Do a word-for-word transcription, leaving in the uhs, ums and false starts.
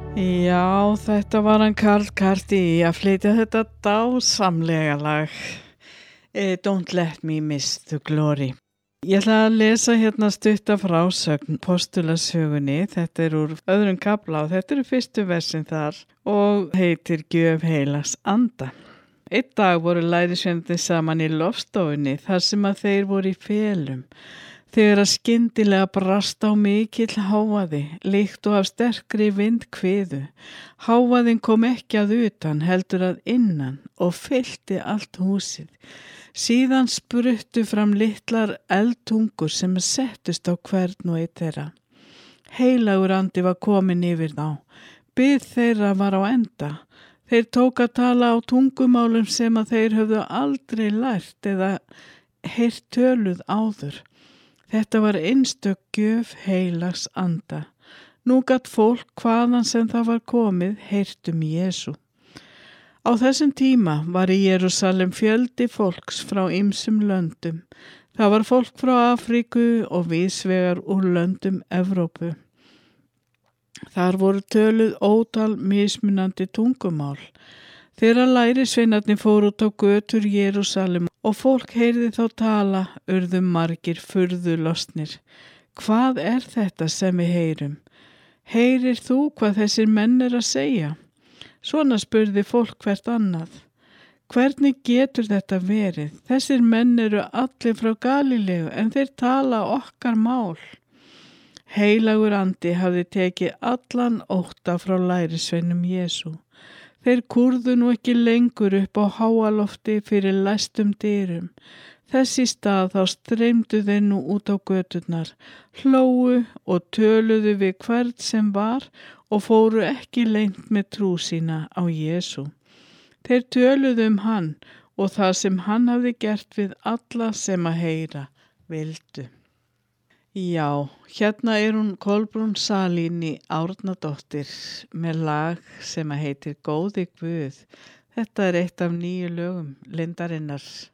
Já, þetta var hann Karl Carty að flytja þetta dásamlega lag eh, Don't Let Me Miss the Glory. Ég ætla að lesa hérna stutta frásögn postulasögunni. Þetta er úr öðrum kafla og þetta eru fyrstu versin þar og heitir Gjöf heilags anda. Einn dag voru lærisveinarnir saman í lofstofunni þar sem að þeir voru í felum. Þegar að skyndilega brast á mikill hávaði, líkt og af sterkri vindhviðu. Hávaðinn kom ekki að utan, heldur að innan og fyllti allt húsið. Síðan spruttu fram litlar eldtungur sem settust á hvern og einn þeirra. Heilagur andi var komin yfir þá. Bið þeirra var á enda. Þeir tók að tala á tungumálum sem að þeir höfðu aldrei lært eða heyrt töluð áður. Þetta var einstök gjöf heilags anda. Nú gat fólk hvaðan sem það var komið heyrt um Jesú. Á þessum tíma var í Jerúsalem fjöldi fólks frá ýmsum löndum. Það var fólk frá Afríku og víðsvegar úr löndum Evrópu. Þar voru töluð ótal mismunandi tungumál. Þegar lærisveinarnir fóru út á götur Jerúsalem og fólk heyrði þá tala, urðu margir furðu lostnir. Hvað er þetta sem við heyrum? Heyrir þú hvað þessir menn er að segja? Svona spurði fólk hvert annað. Hvernig getur þetta verið? Þessir menn eru allir frá Galíleu en þeir tala okkar mál. Heilagur andi hafði tekið allan ótta frá lærisveinum Jesú. Þeir kúrðu nú ekki lengur upp á háalofti fyrir læstum dyrum. Þess í stað þá streymdu þeir nú út á göturnar, hlógu og töluðu við hvern sem var og fóru ekki leynt með trú sína á Jesú. Þeir töluðu um hann og það sem hann hafði gert við alla sem að heyra vildu. Já, hérna er hún Kolbrún Salín Árnadóttir með lag sem að heitir Góði Guð. Þetta er eitt af nýju lögum Lindarinnar.